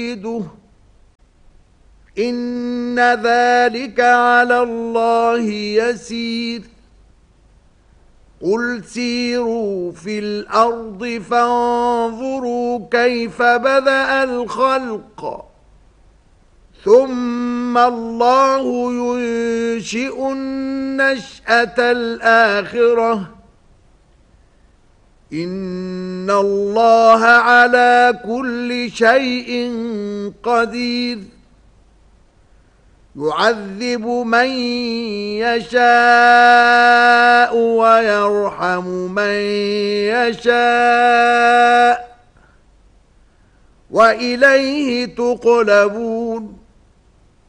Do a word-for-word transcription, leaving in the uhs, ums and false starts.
إن ذلك على الله يسير قل سيروا في الأرض فانظروا كيف بدأ الخلق ثم الله ينشئ النشأة الآخرة إن الله على كل شيء قدير يعذب من يشاء ويرحم من يشاء وإليه تقلبون